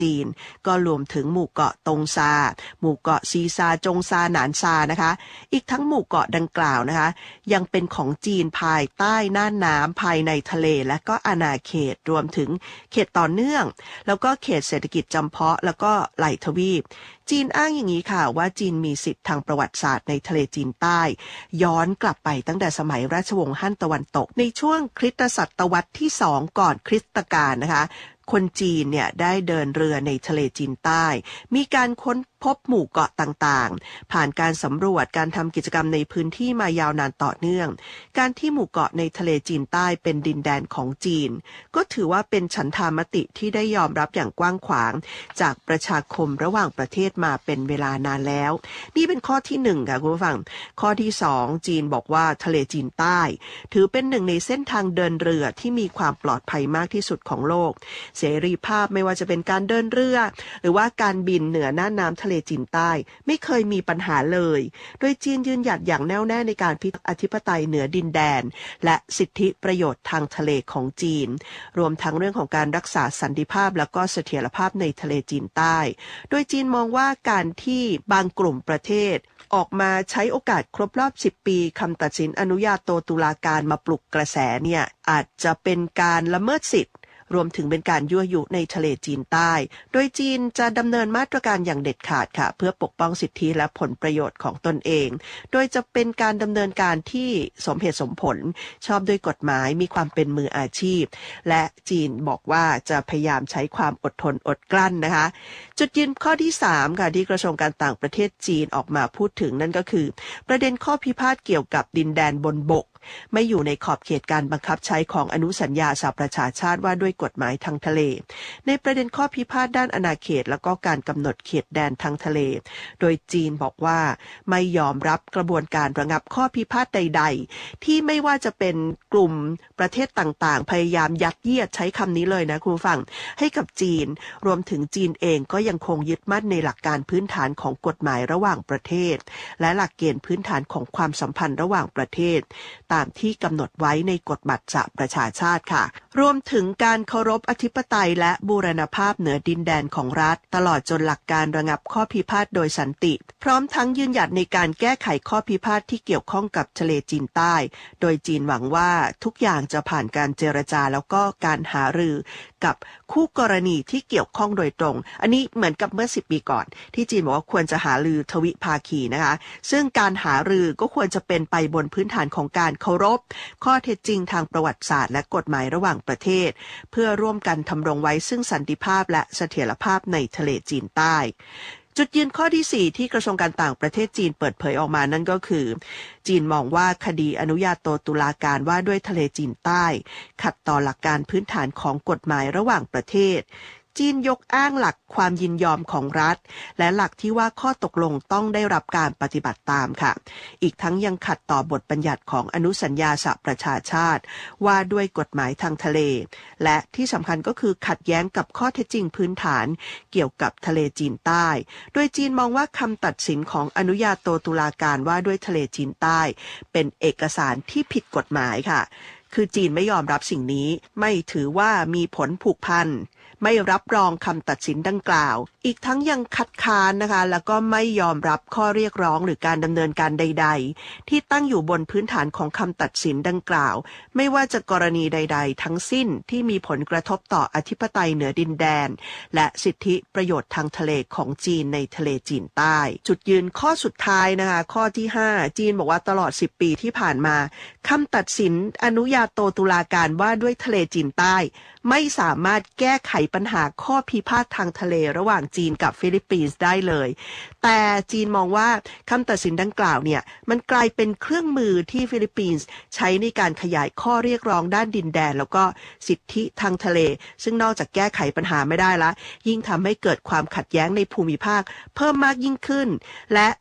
จีนก็รวมถึงหมู่เกาะตงซาหมู่เกาะซีซาจงซาหนานซานะคะอีกทั้งหมู่เกาะดังกล่าวนะคะยังเป็นของจีนภายใต้น่านน้ำภายในทะเลและก็อาณาเขตรวมถึงเขตต่อเนื่องแล้วก็เขตเศรษฐกิจจำเพาะแล้วก็ไหลทวีปจีนอ้างอย่างนี้ค่ะว่าจีนมีสิทธิ์ทางประวัติศาสตร์ในทะเลจีนใต้ย้อนกลับไปตั้งแต่สมัยราชวงศ์ฮั่นตะวันตกในช่วงคริสตศตวรรษที่2ก่อนคริสตกาลนะคะคนจีนเนี่ยได้เดินเรือในทะเลจีนใต้มีการค้นพบหมู่เกาะต่างๆผ่านการสำรวจการทำกิจกรรมในพื้นที่มายาวนานต่อเนื่องการที่หมู่เกาะในทะเลจีนใต้เป็นดินแดนของจีนก็ถือว่าเป็นฉันทามติที่ได้ยอมรับอย่างกว้างขวางจากประชาคมระหว่างประเทศมาเป็นเวลานานแล้วนี่เป็นข้อที่1ค่ะคุณผู้ฟังข้อที่2จีนบอกว่าทะเลจีนใต้ถือเป็นหนึ่งในเส้นทางเดินเรือที่มีความปลอดภัยมากที่สุดของโลกเสรีภาพไม่ว่าจะเป็นการเดินเรือหรือว่าการบินเหนือน่านน้ำทะเลจีนใต้ไม่เคยมีปัญหาเลยโดยจีนยืนหยัดอย่างแน่วแน่ในการพิทักษ์อธิปไตยเหนือดินแดนและสิทธิประโยชน์ทางทะเลของจีนรวมทั้งเรื่องของการรักษาสันติภาพและก็เสถียรภาพในทะเลจีนใต้โดยจีนมองว่าการที่บางกลุ่มประเทศออกมาใช้โอกาสครบรอบ10ปีคำตัดสินอนุญาโตตุลาการมาปลุกกระแสเนี่ยอาจจะเป็นการละเมิดสิทธิรวมถึงเป็นการยั่วยุในทะเลจีนใต้โดยจีนจะดำเนินมาตรการอย่างเด็ดขาดค่ะเพื่อปกป้องสิทธิและผลประโยชน์ของตนเองโดยจะเป็นการดำเนินการที่สมเหตุสมผลชอบด้วยกฎหมายมีความเป็นมืออาชีพและจีนบอกว่าจะพยายามใช้ความอดทนอดกลั้นนะคะจุดยืนข้อที่3ค่ะที่กระทรวงการต่างประเทศจีนออกมาพูดถึงนั่นก็คือประเด็นข้อพิพาทเกี่ยวกับดินแดนบนบกไม่อยู่ในขอบเขตการบังคับใช้ของอนุสัญญาสหประชาชาติว่าด้วยกฎหมายทางทะเลในประเด็นข้อพิพาทด้านอาณาเขตและก็การกำหนดเขตแดนทางทะเลโดยจีนบอกว่าไม่ยอมรับกระบวนการระงับข้อพิพาทใดๆที่ไม่ว่าจะเป็นกลุ่มประเทศต่างๆพยายามยัดเยียดใช้คำนี้เลยนะคุณผู้ฟังให้กับจีนรวมถึงจีนเองก็ยังคงยึดมั่นในหลักการพื้นฐานของกฎหมายระหว่างประเทศและหลักเกณฑ์พื้นฐานของความสัมพันธ์ระหว่างประเทศตามที่กำหนดไว้ในกฎบัตรสหประชาชาติค่ะรวมถึงการเคารพอธิปไตยและบูรณภาพเหนือดินแดนของรัฐตลอดจนหลักการระงับข้อพิพาทโดยสันติพร้อมทั้งยืนหยัดในการแก้ไขข้อพิพาทที่เกี่ยวข้องกับทะเลจีนใต้โดยจีนหวังว่าทุกอย่างจะผ่านการเจรจาแล้วก็การหารือกับคู่กรณีที่เกี่ยวข้องโดยตรงอันนี้เหมือนกับเมื่อ10 ปีก่อนที่จีนบอกว่าควรจะหารือทวิภาคีนะคะซึ่งการหารือก็ควรจะเป็นไปบนพื้นฐานของการเคารพข้อเท็จจริงทางประวัติศาสตร์และกฎหมายระหว่างประเทศเพื่อร่วมกันทำรงไว้ซึ่งสันติภาพและเสถียรภาพในทะเลจีนใต้จุดยืนข้อที่4ที่กระทรวงการต่างประเทศจีนเปิดเผยออกมานั่นก็คือจีนมองว่าคดีอนุญาโตตุลาการว่าด้วยทะเลจีนใต้ขัดต่อหลักการพื้นฐานของกฎหมายระหว่างประเทศจีนยกอ้างหลักความยินยอมของรัฐและหลักที่ว่าข้อตกลงต้องได้รับการปฏิบัติตามค่ะอีกทั้งยังขัดต่อบทบัญญัติของอนุสัญญาสหประชาชาติว่าด้วยกฎหมายทางทะเลและที่สำคัญก็คือขัดแย้งกับข้อเท็จจริงพื้นฐานเกี่ยวกับทะเลจีนใต้โดยจีนมองว่าคำตัดสินของอนุญาโตตุลาการว่าด้วยทะเลจีนใต้เป็นเอกสารที่ผิดกฎหมายค่ะคือจีนไม่ยอมรับสิ่งนี้ไม่ถือว่ามีผลผูกพันไม่รับรองคำตัดสินดังกล่าวอีกทั้งยังคัดค้านนะคะแล้วก็ไม่ยอมรับข้อเรียกร้องหรือการดำเนินการใดๆที่ตั้งอยู่บนพื้นฐานของคำตัดสินดังกล่าวไม่ว่าจะกรณีใดๆทั้งสิ้นที่มีผลกระทบต่ออธิปไตยเหนือดินแดนและสิทธิประโยชน์ทางทะเลของจีนในทะเลจีนใต้จุดยืนข้อสุดท้ายนะคะข้อที่5จีนบอกว่าตลอด10 ปีที่ผ่านมาคำตัดสินอนุญาโตตุลาการว่าด้วยทะเลจีนใต้ไม่สามารถแก้ไขปัญหาข้อพิพาททางทะเลระหว่างจีนกับฟิลิปปินส์ได้เลยแต่จีนมองว่าคำตัดสินดังกล่าวเนี่ยมันกลายเป็นเครื่องมือที่ฟิลิปปินส์ใช้ในการขยายข้อเรียกร้องด้านดินแดนแล้วก็สิทธิทางทะเลซึ่งนอกจากแก้ไขปัญหาไม่ได้ละยิ่งทำให้เกิดความขัดแย้งในภูมิภาคเพิ่มมากยิ่งขึ้นและ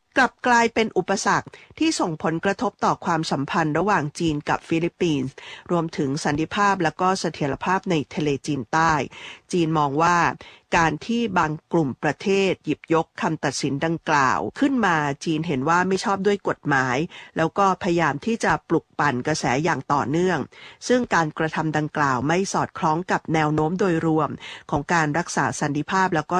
กลับกลายเป็นอุปสรรคที่ส่งผลกระทบต่อความสัมพันธ์ระหว่างจีนกับฟิลิปปินส์รวมถึงสันติภาพและก็เสถียรภาพในทะเลจีนใต้จีนมองว่าการที่บางกลุ่มประเทศหยิบยกคำตัดสินดังกล่าวขึ้นมาจีนเห็นว่าไม่ชอบด้วยกฎหมายแล้วก็พยายามที่จะปลุกปั่นกระแสอย่างต่อเนื่องซึ่งการกระทำดังกล่าวไม่สอดคล้องกับแนวโน้มโดยรวมของการรักษาสันติภาพแล้วก็